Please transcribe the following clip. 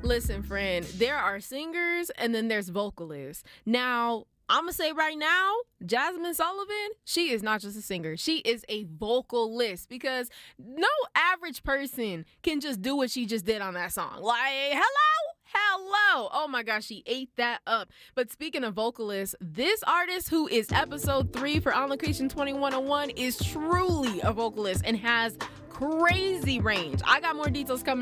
Listen, friend, there are singers and then there's vocalists. Now, I'm going to say right now, Jazmine Sullivan, she is not just a singer. She is a vocalist because no average person can just do what she just did on that song. Like, hello. Oh my gosh, she ate that up. But speaking of vocalists, this artist who is episode 3 for On Location 2101 is truly a vocalist and has crazy range. I got more details coming